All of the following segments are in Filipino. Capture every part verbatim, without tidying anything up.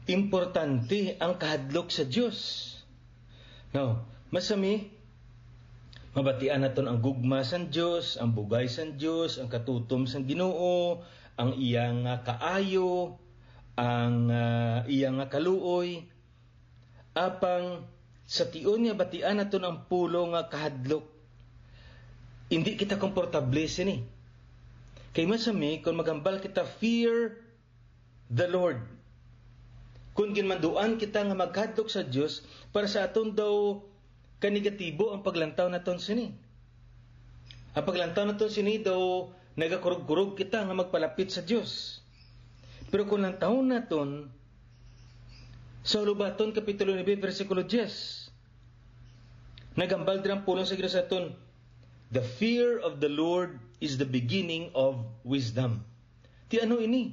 importante ang kahadlok sa Dios. Now, masami mabatian naton ang gugma sang Dios, ang bugay sang Dios, ang katutom sang Ginoo, ang iyang uh, kaayo, ang uh, iyang uh, kaluoy, apang sa tion nga batian naton ang pulo nga kahadlok. Hindi kita komportable sini. Kay masami kung magambal kita fear the Lord. Kung ginmanduan kita nga magkadlok sa Dios, para sa aton daw kanegatibo ang paglantaw naton sini. Ang paglantaw naton sini daw nagakurog-kurog kita nga magpalapit sa Dios. Pero kung lantawon naton sa Lubaton kapitulo nine versikulo ten, nagambal dirang pulong sa Ginoo sa aton, the fear of the Lord is the beginning of wisdom. Ti ano ini?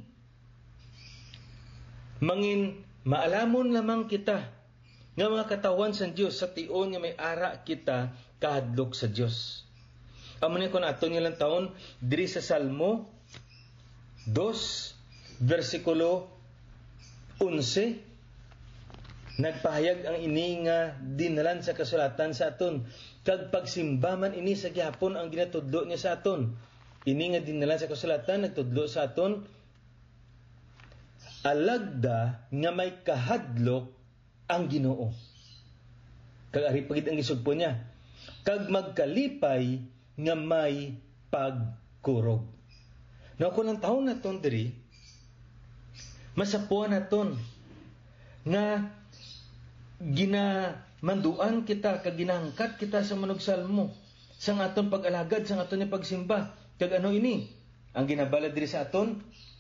Mangin maalamon lamang kita nga mga katawan sa Dios sa tion nga may ara kita kahadlok sa Dios. Amo ni kun aton nga lang taon diri sa Salmo two versikulo eleven, nagpahayag ang ini nga dinalan sa kasulatan sa aton, kag pagsimba man ini sa gihapon ang ginatudlo niya sa aton. Ini nga dinalan sa kasulatan nagtudlo sa aton, alagda nga may kahadlok ang Ginoo. Kag ari pagid ang gisugpo niya, kag magkalipay nga may pagkurog. Now kung ang taon naton diri, masapuan naton nga ginamanduan kita, kag ginangkat kita sa manog salmo sang aton pag-alagad, sang aton pagsimba. Kag ano ini? Ang ginabalad diri sa aton,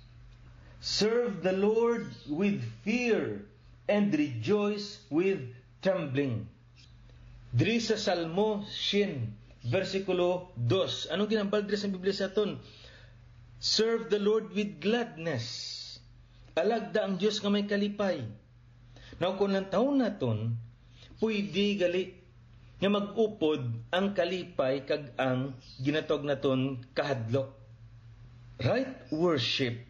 serve the Lord with fear and rejoice with trembling. Diri sa Salmo ten versikulo two, anong ginambal diri sa Biblia sa aton? Serve the Lord with gladness. Alagda ang Dios nga may kalipay. Now kung lang taon naton, pwede gali nga mag-upod ang kalipay kag ang ginatog naton kahadlok. Right worship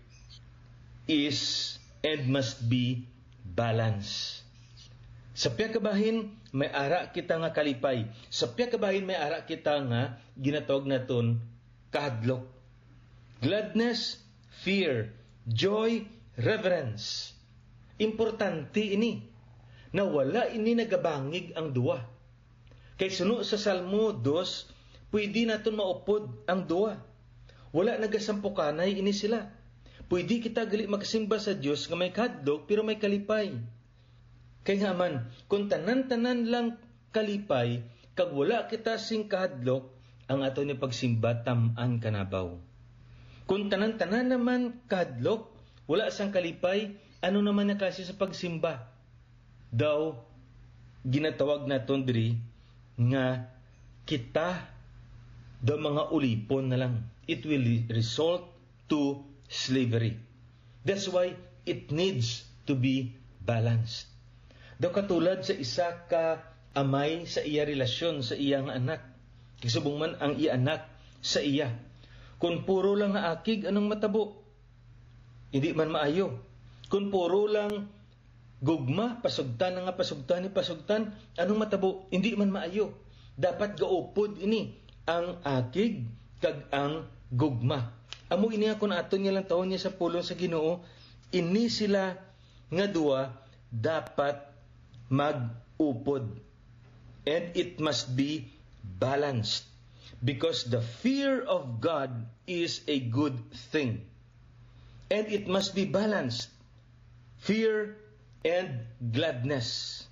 is and must be balance. Sa piya kabahin may ara kita nga kalipay. Sa piya kabahin may ara kita nga ginatog naton kahadlok. Gladness, fear, joy, reverence. Importante ini na wala ini nagabangig ang duwa. Kay suno sa Salmo two, pwede naton maupod ang duwa. Wala nagasampukanay ini sila. Pwede kita gali magsimba sa Dios nga may kahadlok pero may kalipay. Kay nga man, kung tanan-tanan lang kalipay, kag wala kita sing kahadlok, ang ato ni pagsimba tam-an kanabaw. Kung tanan-tanan naman kahadlok, wala sang kalipay, ano naman na klase sa pagsimba? Daw, ginatawag naton diri nga kita daw mga ulipon na lang. It will result to slavery. That's why it needs to be balanced. Daw katulad sa isa ka amay sa iya relasyon sa iyang anak. Kisubong man ang iya anak sa iya. Kung puro lang nga akig, anong matabo? Hindi man maayo. Kung puro lang gugma, pasugtan na nga pasugtan ni pasugtan, anong matabo? Hindi man maayo. Dapat gaupod ini ang akig kag ang gugma. Amo ini ako na aton niya lang taon niya sa pulong sa Ginoo, ini sila nga duwa dapat mag-upod. And it must be balanced. Because the fear of God is a good thing. And it must be balanced. Fear and gladness.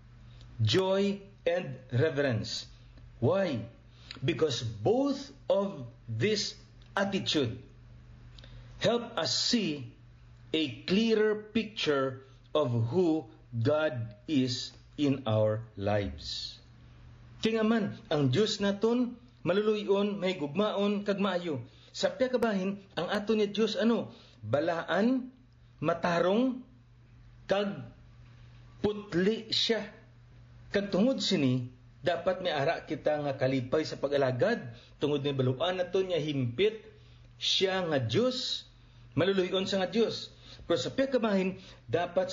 Joy and reverence. Why? Because both of this attitude help us see a clearer picture of who God is in our lives. Kaya man, ang Diyos naton maluluyon, may gugmaon, kag maayo. Sa piya kabahin, ang ato ni Diyos ano? Balaan, matarong, kag putli siya. Kag tungod sini, dapat may ara kita nga kalipay sa pag-alagad. Tungod ni baluan nato niya himpit, siya nga Diyos, maluluyon sa nga Diyos. Pero sa piya kabahin, dapat